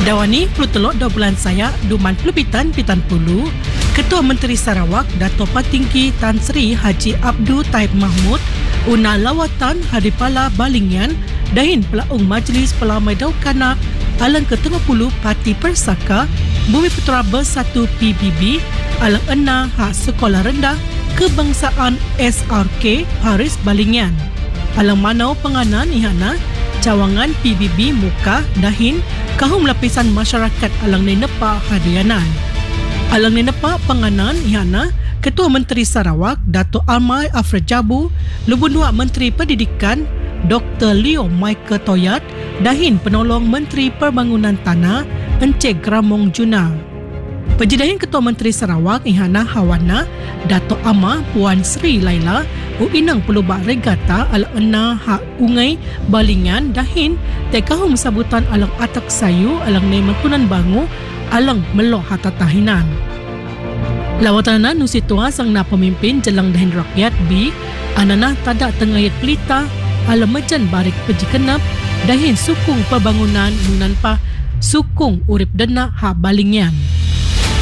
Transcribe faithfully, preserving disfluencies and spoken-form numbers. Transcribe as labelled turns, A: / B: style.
A: Dawani puluh teluk dua bulan saya Duman Pelupitan Pitan Pulu, Ketua Menteri Sarawak Dato' Patinggi Tan Sri Haji Abdul Taib Mahmud una lawatan Hadipala Balingian dahin pelaung Majlis Pelamai Daukana alang ke tiga puluh Parti Persaka Bumi Putera Bersatu P B B alang ena hak Sekolah Rendah Kebangsaan S R K Paris Balingian. Alang manau penganan ihana cawangan P B B muka dahin kahum lapisan masyarakat alang nenepa hadianan. Alang nenepa penganan ihana Ketua Menteri Sarawak Dato' Amai Afred Jabu, Lubunua Menteri Pendidikan Doktor Leo Michael Toyat dahin penolong Menteri Pembangunan Tanah Encik Gramong Juna. Pejidahin Ketua Menteri Sarawak ihana Hawana Dato' Ama Puan Sri Laila u inang pelubak regata ala ena hak ungai Balingan dahin tekahum sabutan alang atak sayu alang nemakunan bangu alang melok hata tahinan. Lawatanan nusitua sang na pemimpin jelang dahin rakyat B anana tadak tengayat pelita alam mejan barik pejikenap dahin sukung pembangunan munanpa sukung urip dena hak Balingian.